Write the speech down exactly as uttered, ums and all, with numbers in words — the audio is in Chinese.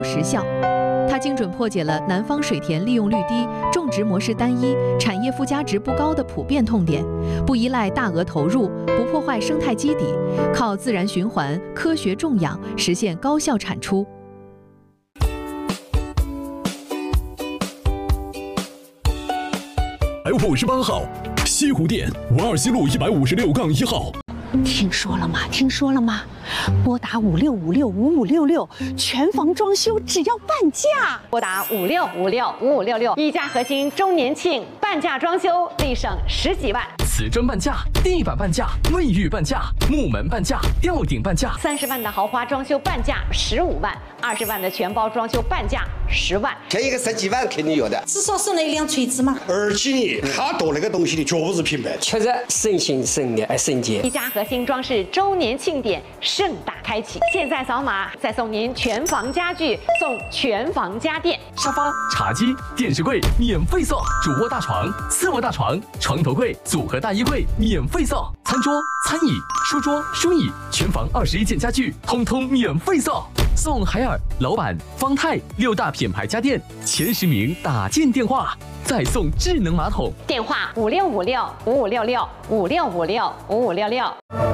实效。它精准破解了南方水田利用率低、种植模式单一、产业附加值不高的普遍痛点，不依赖大额投入，不破坏生态基底，靠自然循环、科学种养实现高效产出。 哎，五十八号，西湖店五二西路一百五十六杠一号。 听说了吗？听说了吗？拨打五六五六五五六六，全房装修只要半价。 拨打五六五六五五六六，一家核心周年庆半价装修，立省十几万。 瓷砖半价，地板半价，卫浴半价，木门半价，吊顶半价。 三十万的豪华装修半价十五万，二十万的全包装修半价十万。 添一个十几万肯定有的， 至少省了一辆锤子嘛。 而且呢，他做那个东西的绝不是平白， 确实省心省力省钱。 一家核心装饰周年庆典盛大开启，现在扫码再送您全房家具，送全房家电， 沙发、茶几、电视柜免费送，主卧大床、次卧大床、床头柜、组合大衣柜免费送，餐桌、餐椅、书桌、书椅，全房二十一件家具通通免费送。送海尔、老板、方太六大品牌家电前十名打进电话，再送智能马桶。 电话五六五六五五六六五六五六五五六六。